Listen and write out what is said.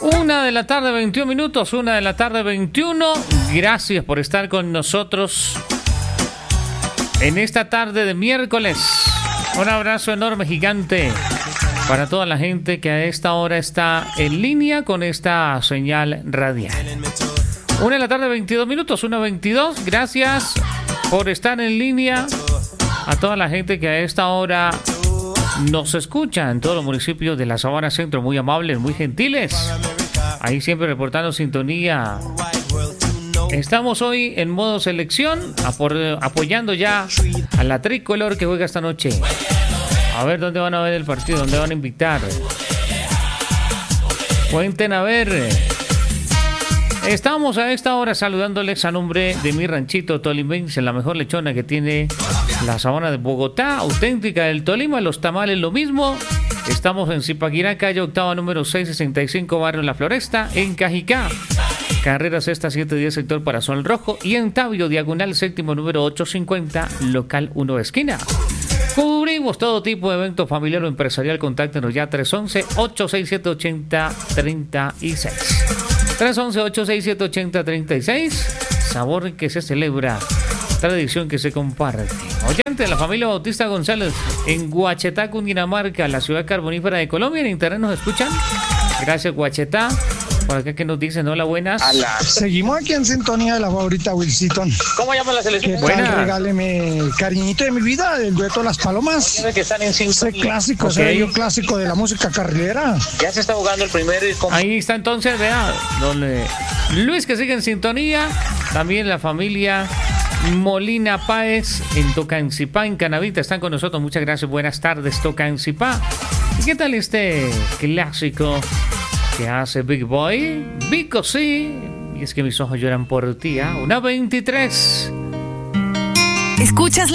1:21 p.m, 1:21 p.m. Gracias por estar con nosotros en esta tarde de miércoles. Un abrazo enorme, gigante, para toda la gente que a esta hora está en línea con esta señal radial. 1:22 p.m, 1:22 p.m. Gracias por estar en línea a toda la gente que a esta hora nos escucha en todos los municipios de la Sabana Centro. Muy amables, muy gentiles. Ahí siempre reportando sintonía. Estamos hoy en modo selección, apoyando ya a la tricolor que juega esta noche. A ver dónde van a ver el partido, dónde van a invitar. Cuenten a ver. Estamos a esta hora saludándoles a nombre de mi ranchito tolimense, la mejor lechona que tiene la Sabana de Bogotá, auténtica del Tolima, los tamales lo mismo. Estamos en Zipaquirá, calle octava número 665, barrio La Floresta, en Cajicá. Carrera Sexta 710, sector Parasol Rojo. Y en Tabio, diagonal séptimo número 850, local 1 esquina. Cubrimos todo tipo de evento familiar o empresarial. Contáctenos ya 311-867-8036. 311-867-8036. Sabor que se celebra, tradición que se comparte. Oyente de la familia Bautista González en Guachetá, Cundinamarca, la ciudad carbonífera de Colombia. En internet nos escuchan. Gracias, Guachetá. Por acá que nos dicen hola, buenas. Seguimos aquí en sintonía de la favorita Wilson. ¿Cómo llama la selección? Buena. Regáleme Cariñito de mi vida, del dueto Las Palomas. Que están en ese clásico, okay. Ese clásico de la música carrilera. Ya se está jugando el primer. Ahí está entonces, vea, donde Luis que sigue en sintonía. También la familia Molina Páez en Tocancipá, en Canavita, están con nosotros. Muchas gracias, buenas tardes, Tocancipá. ¿Y qué tal este clásico que hace Big Boy? Vico, sí. Y es que mis ojos lloran por ti, ¿eh? 1:23. Escuchas